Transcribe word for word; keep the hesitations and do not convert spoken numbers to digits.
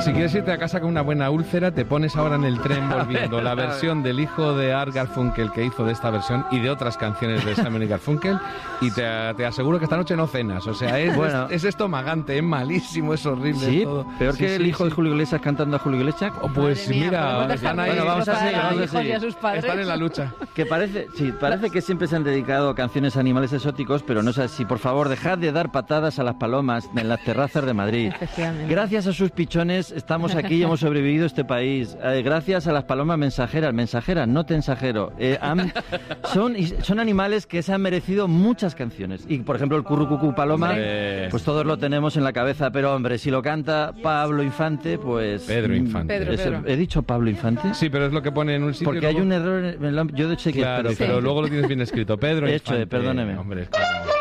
Si quieres irte a casa con una buena úlcera, te pones ahora en el tren volviendo la versión del hijo de Art Garfunkel que hizo de esta versión y de otras canciones de Simon y Garfunkel, y te, te aseguro que esta noche no cenas. O sea, es, bueno, es, es estomagante, es malísimo, es horrible. Sí, todo. peor sí, que sí, el hijo sí. de Julio Iglesias cantando a Julio Iglesias. Oh, pues Madre mira, mía, están ahí. Bueno, vamos a seguir, vamos a seguir. Están en la lucha. Que parece, sí, parece que siempre se han dedicado a canciones a animales exóticos, pero no es así. Por favor, dejad de dar patadas a las palomas en las terrazas de Madrid. Gracias a sus pichones estamos aquí y hemos sobrevivido a este país. Eh, gracias a las palomas mensajeras, mensajeras, no tensajero. Eh, han, son, son animales que se han merecido muchas canciones. Y, por ejemplo, el currucucú paloma, hombre, pues todos lo tenemos en la cabeza, pero, hombre, si lo canta Pablo Infante, pues... Pedro Infante. Pedro, Pedro. ¿He dicho Pablo Infante? Sí, pero es lo que pone en un sitio. Porque luego... hay un error en la... Yo sé que claro, es Pedro pero Infante. luego lo tienes bien escrito. Pedro He hecho, Infante. perdóneme. Hombre, claro.